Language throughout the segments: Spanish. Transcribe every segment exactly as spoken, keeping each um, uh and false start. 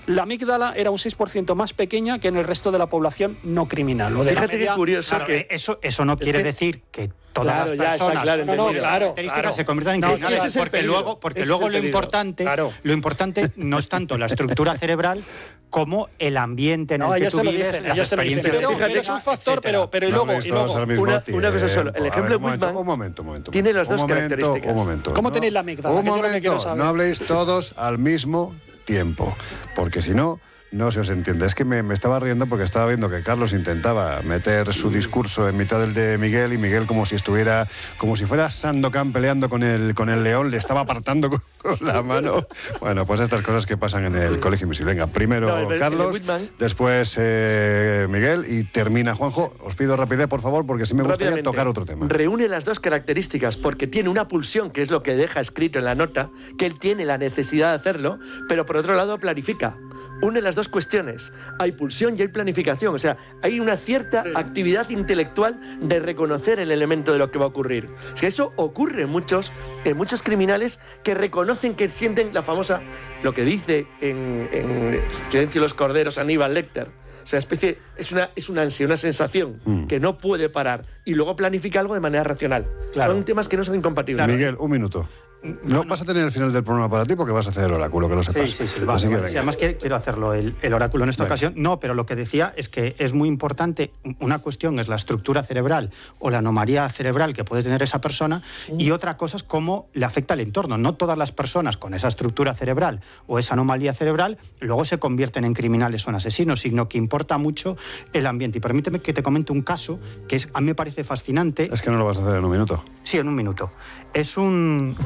la amígdala era un seis por ciento más pequeña que en el resto de la población no criminal. Lo de Fíjate media, qué curioso claro, que... Eso, eso no quiere que, decir que todas claro, las ya, personas está claro, no, no, entendido. claro, características claro. se conviertan en No, criminales, ese es el porque peligro, luego, porque ese luego es el lo peligro. importante, Claro. lo importante no es tanto la estructura cerebral como el ambiente en No, el que ellos tú te lo vives, dicen, las ellos te lo dicen. experiencias Pero, de tu pero vida, es un factor, etcétera. pero, pero y No luego, habléis y todos luego al mismo una- tiempo. una cosa solo, el A ejemplo ver, un momento, Whitman un momento, un momento, un tiene momento, las dos un momento, características. Un momento, ¿Cómo no, tenéis la amígdala? Un Que yo es lo que quiero momento, saber. no habléis todos al mismo tiempo, porque si no, no se os entiende. Es que me, me estaba riendo porque estaba viendo que Carlos intentaba meter su discurso en mitad del de Miguel, y Miguel, como si estuviera, como si fuera Sandokan peleando con el, con el león, le estaba apartando con, con la mano. Bueno, pues estas cosas que pasan en el Colegio Invisible. Venga, primero No, el- el Carlos, Whitman. después eh, Miguel y termina Juanjo. Os pido rapidez, por favor, porque sí me gustaría Rápidamente, tocar otro tema. reúne las dos características porque tiene una pulsión, que es lo que deja escrito en la nota, que él tiene la necesidad de hacerlo, pero por otro lado planifica. Une las dos cuestiones. Hay pulsión y hay planificación. O sea, hay una cierta actividad intelectual de reconocer el elemento de lo que va a ocurrir. Es que eso ocurre en muchos, en muchos criminales que reconocen, que sienten la famosa, lo que dice en, en Silencio de los Corderos Aníbal Lecter. O sea, especie, es una, es una ansia, una sensación Mm. que no puede parar. Y luego planifica algo de manera racional. Claro. Son temas que no son incompatibles. Miguel, un minuto. No, vas a tener el final del programa para ti porque vas a hacer el oráculo, que lo sepas. Sí, sí, sí. Vale, Así que vale. venga. Sí, además quiero, quiero hacerlo el, el oráculo en esta Venga. ocasión. No, pero lo que decía es que es muy importante. Una cuestión es la estructura cerebral o la anomalía cerebral que puede tener esa persona, y otra cosa es cómo le afecta el entorno. No todas las personas con esa estructura cerebral o esa anomalía cerebral luego se convierten en criminales o en asesinos, sino que importa mucho el ambiente. Y permíteme que te comente un caso que es, a mí me parece fascinante. Es que no lo vas a hacer en un minuto. Sí, en un minuto. Es un...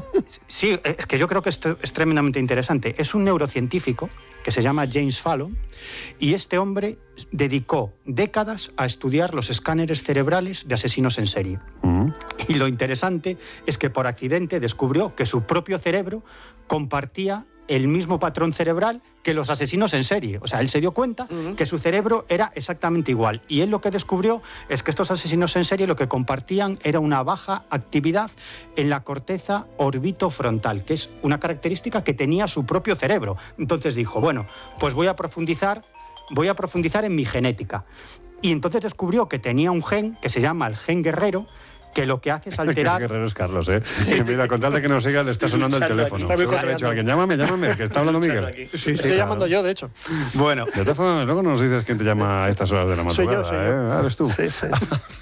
Sí, es que yo creo que esto es tremendamente interesante. Es un neurocientífico que se llama James Fallon, y este hombre dedicó décadas a estudiar los escáneres cerebrales de asesinos en serie. Mm. Y lo interesante es que por accidente descubrió que su propio cerebro compartía el mismo patrón cerebral que los asesinos en serie. O sea, él se dio cuenta uh-huh. que su cerebro era exactamente igual. Y él lo que descubrió es que estos asesinos en serie lo que compartían era una baja actividad en la corteza orbitofrontal, que es una característica que tenía su propio cerebro. Entonces dijo, bueno, pues voy a profundizar, voy a profundizar en mi genética. Y entonces descubrió que tenía un gen que se llama el gen guerrero, que lo que hace es alterar... Que Guerrero es Carlos, ¿eh? Sí, mira, con tal de que nos siga, le está sonando el teléfono. Está Seguro que le ha dicho alguien, llámame, llámame, que está hablando Miguel. Sí, sí, Estoy claro. llamando yo, de hecho. Bueno. De todas formas, luego nos dices quién te llama a estas horas de la madrugada, soy yo, soy ¿eh? yo. Ah, ¿eres tú? Sí, sí.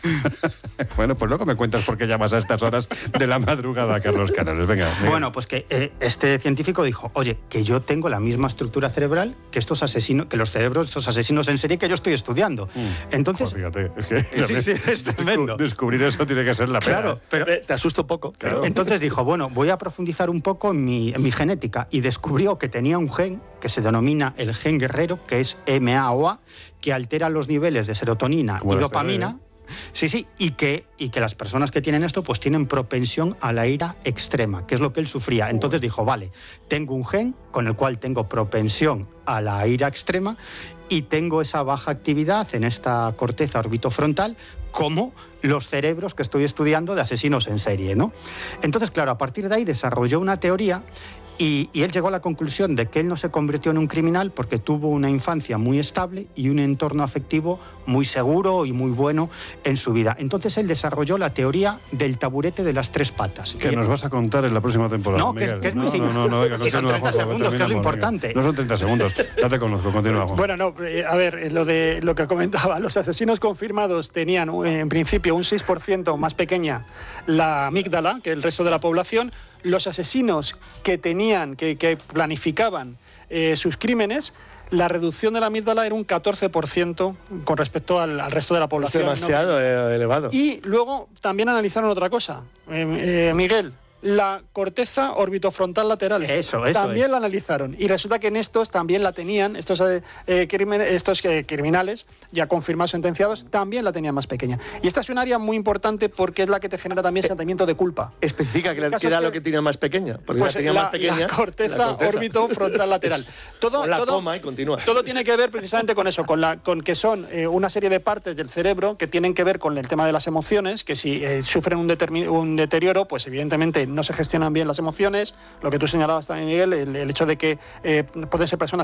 Bueno, pues luego me cuentas por qué llamas a estas horas de la madrugada a Carlos Canales. Venga, Miguel. Bueno, pues que eh, este científico dijo, oye, que yo tengo la misma estructura cerebral que estos asesinos, que los cerebros de estos asesinos en serie que yo estoy estudiando. Mm. Entonces... Pues fíjate, es que sí, sí, es tremendo. Descubrir eso tiene que ser la pena. Claro, pero... Te asusto un poco. Claro. Entonces dijo, bueno, voy a profundizar un poco en mi, en mi genética, y descubrió que tenía un gen que se denomina el gen guerrero, que es M A O A, que altera los niveles de serotonina y dopamina. Sí, sí, y que, y que las personas que tienen esto pues tienen propensión a la ira extrema, que es lo que él sufría. Entonces dijo, vale, tengo un gen con el cual tengo propensión a la ira extrema y tengo esa baja actividad en esta corteza orbitofrontal como los cerebros que estoy estudiando de asesinos en serie, ¿no? Entonces, claro, a partir de ahí desarrolló una teoría. Y, y él llegó a la conclusión de que él no se convirtió en un criminal porque tuvo una infancia muy estable y un entorno afectivo muy seguro y muy bueno en su vida. Entonces él desarrolló la teoría del taburete de las tres patas. Que y nos vas a contar en la próxima temporada, No, que es, que es muy no, simple. no, no, no, venga, sí, son treinta segundos, que es lo importante. Venga. No son treinta segundos, ya te conozco, continúa. Juan. Bueno, no, a ver, lo de lo que comentaba, los asesinos confirmados tenían en principio un seis por ciento más pequeña la amígdala que el resto de la población. Los asesinos que tenían, que, que planificaban eh, sus crímenes, la reducción de la amígdala era un catorce por ciento con respecto al, al resto de la población. Es demasiado ¿no? elevado. Y luego también analizaron otra cosa, eh, eh, Miguel. La corteza orbitofrontal lateral. Eso, eso También es. la analizaron. Y resulta que en estos también la tenían, estos, eh, eh, crimen, estos eh, criminales, ya confirmados, sentenciados, también la tenían más pequeña. Y esta es un área muy importante porque es la que te genera también sentimiento de culpa. Especifica que, la, que era que, lo que tenía más pequeña. Porque pues la tenía la, más pequeña. La corteza, la corteza. orbitofrontal lateral. Todo, la todo, coma y continúa. Todo tiene que ver precisamente con eso, con, la, con que son eh, una serie de partes del cerebro que tienen que ver con el tema de las emociones, que si eh, sufren un, un deterioro, pues evidentemente no se gestionan bien las emociones, lo que tú señalabas también, Miguel, el, el hecho de que eh, pueden ser personas